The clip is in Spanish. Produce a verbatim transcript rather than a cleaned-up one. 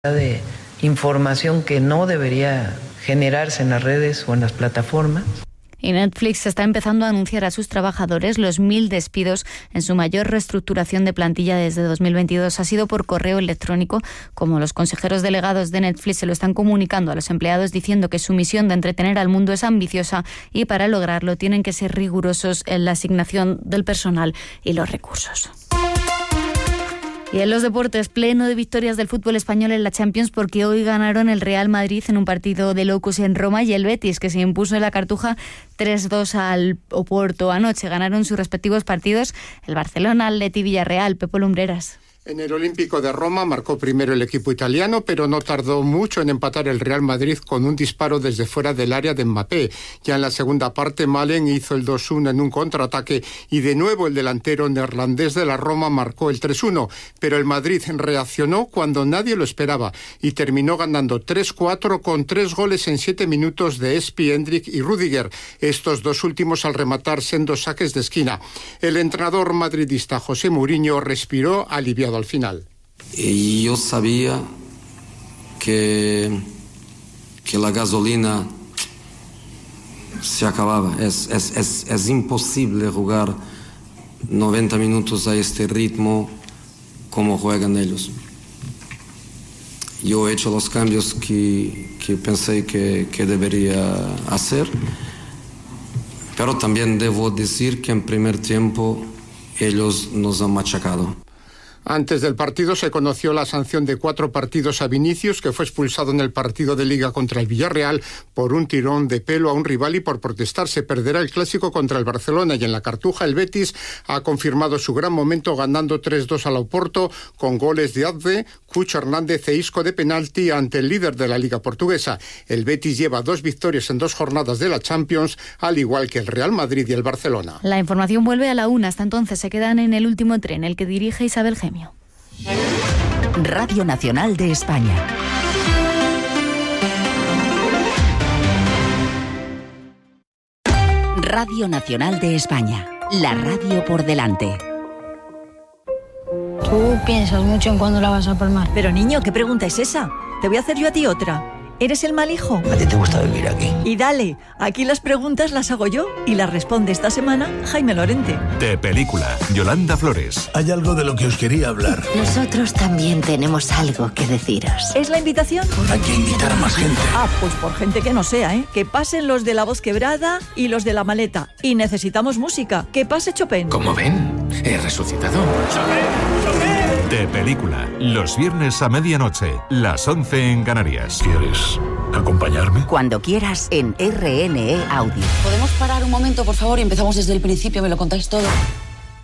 de información que no debería generarse en las redes o en las plataformas. Y Netflix está empezando a anunciar a sus trabajadores los mil despidos en su mayor reestructuración de plantilla desde dos mil veintidós. Ha sido por correo electrónico, como los consejeros delegados de Netflix se lo están comunicando a los empleados, diciendo que su misión de entretener al mundo es ambiciosa y para lograrlo tienen que ser rigurosos en la asignación del personal y los recursos. Y en los deportes, pleno de victorias del fútbol español en la Champions, porque hoy ganaron el Real Madrid en un partido de locos en Roma y el Betis, que se impuso en la Cartuja tres dos al Oporto. Anoche ganaron sus respectivos partidos el Barcelona, Atleti, Villarreal. Pepo Lumbreras. En el Olímpico de Roma marcó primero el equipo italiano, pero no tardó mucho en empatar el Real Madrid con un disparo desde fuera del área de Mbappé. Ya en la segunda parte, Malen hizo el dos uno en un contraataque y de nuevo el delantero neerlandés de la Roma marcó el tres uno. Pero el Madrid reaccionó cuando nadie lo esperaba y terminó ganando tres cuatro con tres goles en siete minutos de Espi, Endrick y Rüdiger. Estos dos últimos al rematar sendos saques de esquina. El entrenador madridista José Mourinho respiró aliviado al final. Y yo sabía que, que la gasolina se acababa. Es, es, es, es imposible jugar noventa minutos a este ritmo como juegan ellos. Yo he hecho los cambios que, que pensé que, que debería hacer, pero también debo decir que en primer tiempo ellos nos han machacado. Antes del partido se conoció la sanción de cuatro partidos a Vinicius, que fue expulsado en el partido de Liga contra el Villarreal por un tirón de pelo a un rival y por protestar. Se perderá el clásico contra el Barcelona y en la Cartuja el Betis ha confirmado su gran momento ganando tres dos al Oporto con goles de Adve, Cucho Hernández e Isco de penalti ante el líder de la Liga Portuguesa. El Betis lleva dos victorias en dos jornadas de la Champions, al igual que el Real Madrid y el Barcelona. La información vuelve a la una. Hasta entonces se quedan en el último tren, el que dirige Isabel Gemio. Radio Nacional de España. Radio Nacional de España. La radio por delante. Tú piensas mucho en cuándo la vas a palmar. Pero niño, ¿qué pregunta es esa? Te voy a hacer yo a ti otra. ¿Eres el mal hijo? ¿A ti te gusta vivir aquí? Y dale, aquí las preguntas las hago yo y las responde esta semana Jaime Lorente. De Película, Yolanda Flores. Hay algo de lo que os quería hablar. Nosotros también tenemos algo que deciros. ¿Es la invitación? Hay que invitar a más gente. Ah, pues por gente que no sea, ¿eh? Que pasen los de la voz quebrada y los de la maleta. Y necesitamos música. Que pase Chopin. Como ven, he resucitado. ¡Chopin! ¡Chopin! De Película, los viernes a medianoche, las once en Canarias. ¿Quieres acompañarme? Cuando quieras en R N E Audio. ¿Podemos parar un momento, por favor, y empezamos desde el principio? ¿Me lo contáis todo?